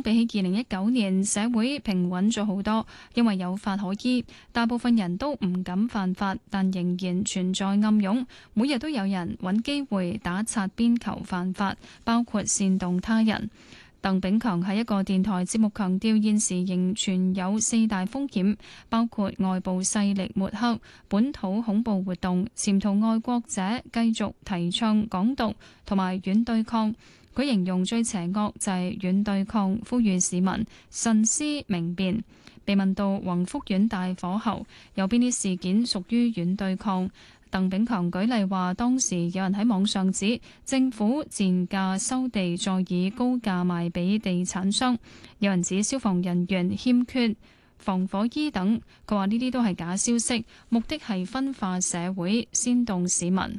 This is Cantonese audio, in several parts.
比起2019年，社會平穩咗好多，因為有法可依，大部分人都唔敢犯法，但仍然存在暗湧，每日都有人揾機會打擦邊球犯法，包括煽動他人。鄧炳強喺一個電台節目強調，現時仍存有4大風險，包括外部勢力抹黑、本土恐怖活動、潛逃愛國者繼續提倡港獨同埋軟對抗。佢形容最邪惡就係軟對抗，呼籲市民慎思明辨。被問到宏福苑大火後有邊啲事件屬於軟對抗，鄧炳強舉例話，當時有人喺網上指政府賤價收地，再以高價賣俾地產商；有人指消防人員欠缺防火衣等。佢話呢啲都係假消息，目的係分化社會，煽動市民。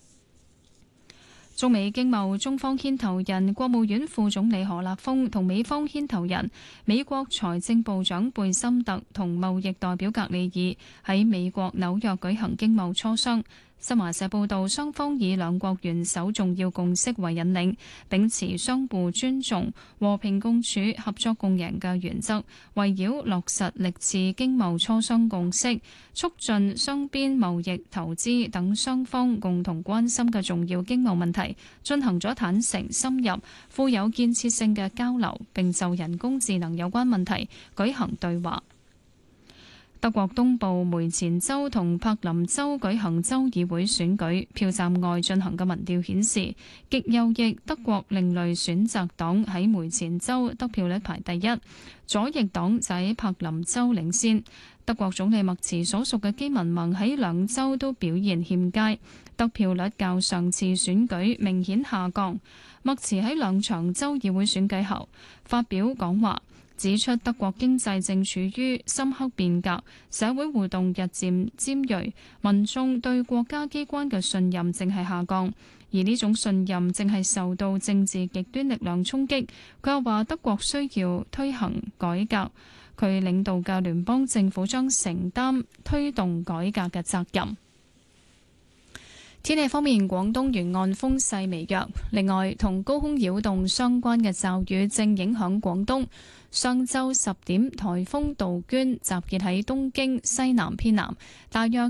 中美經貿中方牽頭人國務院副總理何立峰同美方牽頭人美國財政部長貝森特同貿易代表格里爾喺美國紐約舉行經貿磋商。新華社報道，雙方以兩國元首重要共識為引領，秉持相互尊重、和平共處、合作共贏嘅原則，圍繞落實歷次經貿磋商共識，促進雙邊貿易、投資等雙方共同關心嘅重要經貿問題，進行咗坦誠、深入、富有建設性嘅交流，並就人工智能有關問題舉行對話。德國東部梅前州同柏林州舉行州議會選舉，票站外進行嘅民調顯示，極右翼德國另類選擇黨喺梅前州得票率排第一，左翼黨就喺柏林州領先。德國總理默茨所屬嘅基民盟喺兩州都表現欠佳，得票率較上次選舉明顯下降。默茨喺兩場州議會選舉後發表講話，指出德國經濟正處於深刻變革，社會互動日漸尖銳，民眾對國家機關嘅信任正係下降，而呢種信任正係受到政治極端力量衝擊。佢又話德國需要推行改革，佢領導嘅聯邦政府將承擔推動改革嘅責任。天氣方面，廣東沿岸風勢微弱，另外同高空擾動相關嘅驟雨正影響廣東。上晝10點，颱風杜鵑集結喺東京西南偏南，大約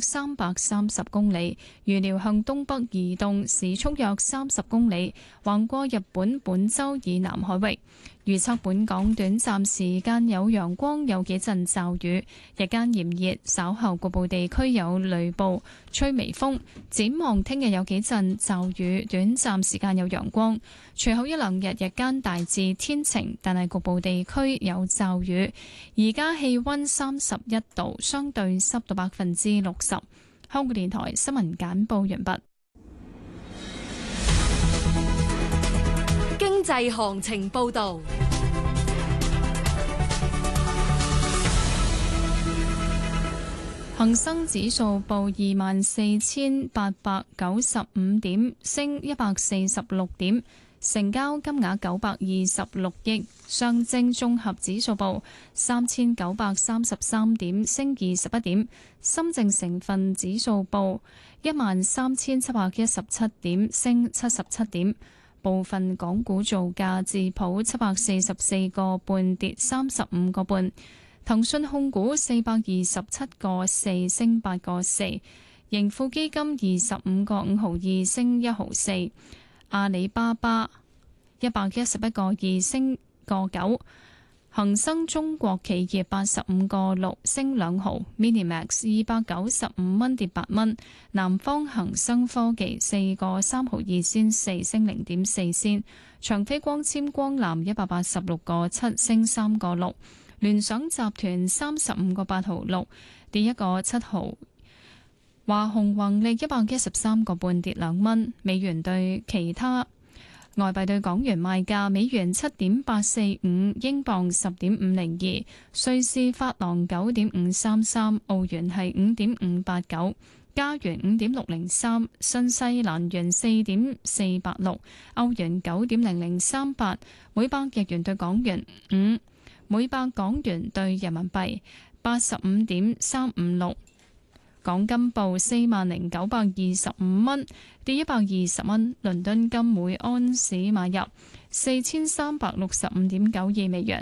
330公里，預料向東北移動，時速約30公里，橫過日本本州以南海域。預測本港短暫時間有陽光，有幾陣驟雨，日間炎熱，稍後局部地區有雷暴，吹微風。展望聽日有幾陣驟雨，短暫時間有陽光，隨後一兩日日間大致天晴，但係局部地區有驟雨。而家氣溫31度，相對濕度60%。香港電台新聞簡報完畢。 經濟行情報道。 恒生指數報24,895點，升146點，成交金額926億。上證綜合指數報3,933點，升21點。深證成分指數報13,717點，升77點。部分港股造價，智普744個半跌35個半，騰訊控股427個4升8個4，盈富基金25個5毫2升1毫4，阿里巴巴111個2升個9，恒生中國企業85個6升2毫 ，Minimax 295蚊跌8蚊，南方恒生科技4個3毫2仙4升0.4仙，長飛光纖光纜186個7升3個6，聯想集團35個8毫6跌1個7毫，華虹宏利113個半跌2蚊，美元對其他外幣對港元賣價：美元7.845，英鎊10.502，瑞士法郎9.533，澳元係5.589，加元5.603，新西蘭元4.486，歐元9.0038，每百日元對港元5，每百港元對人民幣85.356。港金報40,925蚊，跌120蚊。倫敦金每安士買入4365.92美元，